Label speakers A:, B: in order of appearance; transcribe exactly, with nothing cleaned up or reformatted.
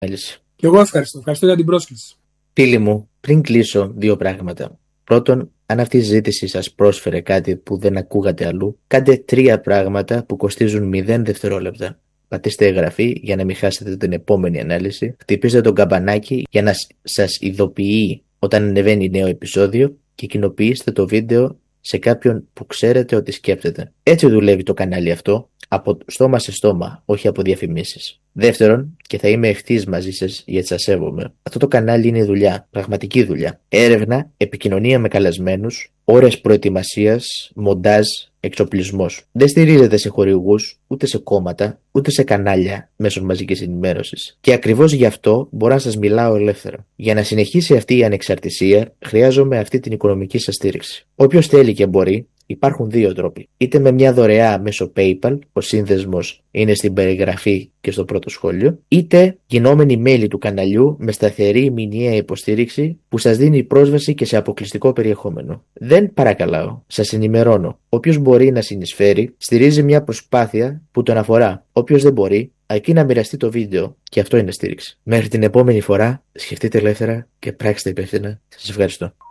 A: Μέλισσα.
B: Και εγώ ευχαριστώ. Ευχαριστώ για την πρόσκληση.
A: Φίλοι μου, πριν κλείσω, δύο πράγματα. Πρώτον, αν αυτή η ζήτηση σας πρόσφερε κάτι που δεν ακούγατε αλλού, κάντε τρία πράγματα που κοστίζουν μηδέν δευτερόλεπτα. Πατήστε εγγραφή για να μην χάσετε την επόμενη ανάλυση. Χτυπήστε το καμπανάκι για να σας ειδοποιεί όταν ανεβαίνει νέο επεισόδιο και κοινοποιήστε το βίντεο σε κάποιον που ξέρετε ότι σκέπτεται. Έτσι δουλεύει το κανάλι αυτό, από στόμα σε στόμα, όχι από διαφημίσεις. Δεύτερον, και θα είμαι ευθύς μαζί σας γιατί σας σέβομαι, αυτό το κανάλι είναι δουλειά, πραγματική δουλειά. Έρευνα, επικοινωνία με καλεσμένους, ώρες προετοιμασίας, μοντάζ, εξοπλισμός. Δεν στηρίζεται σε χορηγούς, ούτε σε κόμματα, ούτε σε κανάλια μέσω μαζικής ενημέρωσης. Και ακριβώς γι' αυτό μπορώ να σας μιλάω ελεύθερα. Για να συνεχίσει αυτή η ανεξαρτησία, χρειάζομαι αυτή την οικονομική σας στήριξη. Όποιος θέλει και μπορεί, υπάρχουν δύο τρόποι. Είτε με μια δωρεά μέσω PayPal, ο σύνδεσμος είναι στην περιγραφή και στο πρώτο σχόλιο, είτε γινόμενοι μέλη του καναλιού με σταθερή μηνιαία υποστήριξη που σας δίνει πρόσβαση και σε αποκλειστικό περιεχόμενο. Δεν παρακαλάω, σας ενημερώνω. Όποιος μπορεί να συνεισφέρει, στηρίζει μια προσπάθεια που τον αφορά. Όποιος δεν μπορεί, αρκεί να μοιραστεί το βίντεο και αυτό είναι στήριξη. Μέχρι την επόμενη φορά, σκεφτείτε ελεύθερα και πράξτε υπεύθυνα. Σας ευχαριστώ.